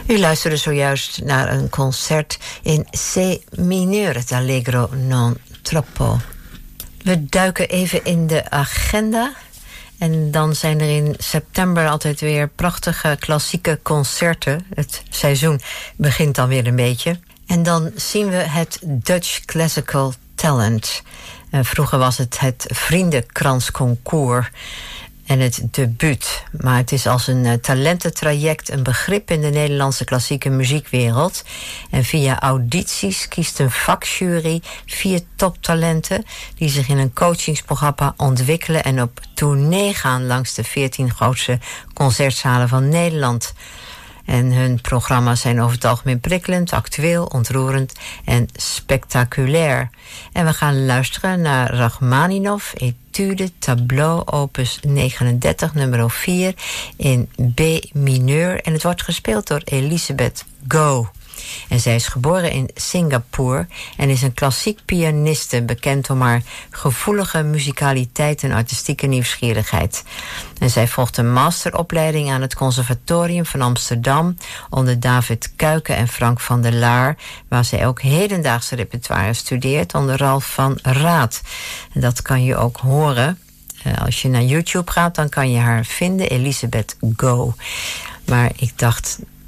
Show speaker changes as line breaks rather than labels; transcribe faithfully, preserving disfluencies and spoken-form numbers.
U luisterde zojuist naar een concert in C mineur, het Allegro non troppo. We duiken even in de agenda. En dan zijn er in september altijd weer prachtige klassieke concerten. Het seizoen begint dan weer een beetje. En dan zien we het Dutch Classical Talent. En vroeger was het het Vriendenkransconcours en het debuut. Maar het is als een uh, talententraject een begrip in de Nederlandse klassieke muziekwereld. En via audities kiest een vakjury vier toptalenten die zich in een coachingsprogramma ontwikkelen en op tournee gaan langs de veertien grootste concertzalen van Nederland. En hun programma's zijn over het algemeen prikkelend, actueel, ontroerend en spectaculair. En we gaan luisteren naar Rachmaninov, Etude, Tableau, opus negenendertig, nummer vier, in B mineur. En het wordt gespeeld door Elisabeth Go. En zij is geboren in Singapore en is een klassiek pianiste, bekend om haar gevoelige muzikaliteit en artistieke nieuwsgierigheid. En zij volgt een masteropleiding aan het Conservatorium van Amsterdam onder David Kuiken en Frank van der Laar, waar zij ook hedendaagse repertoire studeert onder Ralf van Raad. En dat kan je ook horen. Als je naar YouTube gaat, dan kan je haar vinden, Elisabeth Go. Maar ik dacht,